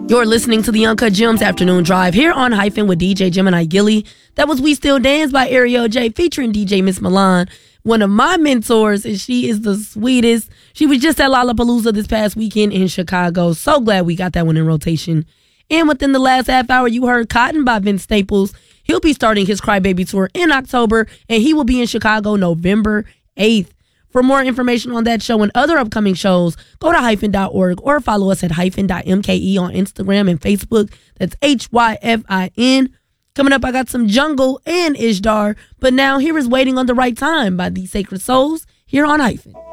You're listening to the Uncut Gems Afternoon Drive here on Hyphen with DJ Gemini Gilly. That was We Still Dance by Ariel J featuring DJ Miss Milan, one of my mentors, and she is the sweetest. She was just at Lollapalooza this past weekend in Chicago. So glad we got that one in rotation. And within the last half hour, you heard Cotton by Vince Staples. He'll be starting his Crybaby Tour in October, and he will be in Chicago November 8th. For more information on that show and other upcoming shows, go to hyphen.org or follow us at hyphen.mke on Instagram and Facebook. That's HYFIN. Coming up, I got some Jungle and Ishdar. But now, here is Waiting on the Right Time by The Sacred Souls here on Hyphen.